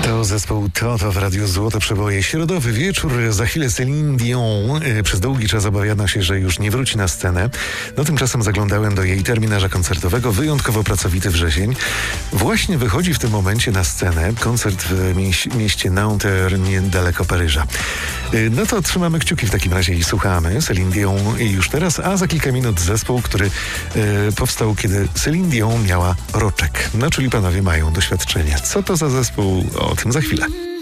To zespół Toto w Radiu Złote Przeboje. Środowy wieczór, za chwilę Céline Dion. Przez długi czas obawiano się, że już nie wróci na scenę. No tymczasem zaglądałem do jej terminarza koncertowego. Wyjątkowo pracowity wrzesień. Właśnie wychodzi w tym momencie na scenę. Koncert w mieście Nanterre, niedaleko Paryża. No to trzymamy kciuki w takim razie i słuchamy Céline Dion już teraz, a za kilka minut zespół, który powstał, kiedy Céline Dion miała roczek. No czyli panowie mają doświadczenie. Co to za zespół? O tym za chwilę.